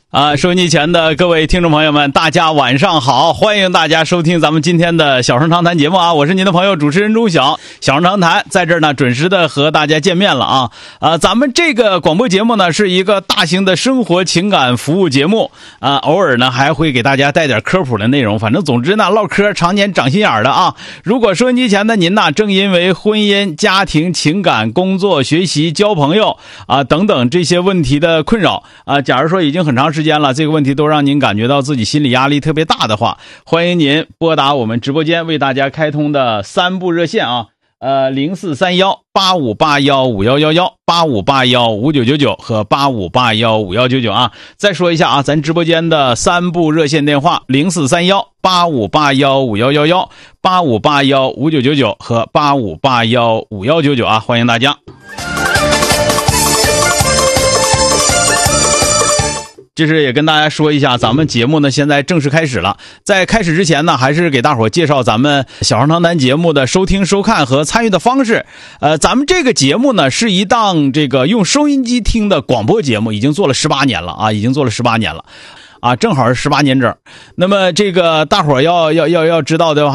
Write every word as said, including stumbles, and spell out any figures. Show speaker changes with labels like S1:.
S1: 啊，收音机前的各位听众朋友们，大家晚上好！欢迎大家收听咱们今天的小声长谈节目啊，我是您的朋友主持人钟晓。小声长谈在这儿呢，准时的和大家见面了啊。啊，咱们这个广播节目呢，是一个大型的生活情感服务节目啊，偶尔呢还会给大家带点科普的内容。反正总之呢，唠嗑常年长心眼的啊。如果收音机前的您呢，正因为婚姻、家庭、情感、工作、学习、交朋友啊等等这些问题的困扰啊，假如说已经很长时间时间了，这个问题都让您感觉到自己心理压力特别大的话，欢迎您拨打我们直播间为大家开通的三部热线啊，呃，零四三幺八五八幺五幺幺幺、八五八幺五九九九和八五八幺五幺九九啊。再说一下啊，咱直播间的三部热线电话：零四三幺八五八幺五幺幺幺、八五八幺五九九九和八五八幺五幺九九啊，欢迎大家。就是也跟大家说一下，咱们节目呢现在正式开始了。在开始之前呢，还是给大伙介绍咱们小声长谈节目的收听、收看和参与的方式。呃，咱们这个节目呢是一档这个用收音机听的广播节目，已经做了十八年了啊，已经做了十八年了啊，正好是十八年整。那么这个大伙要要要要知道的话。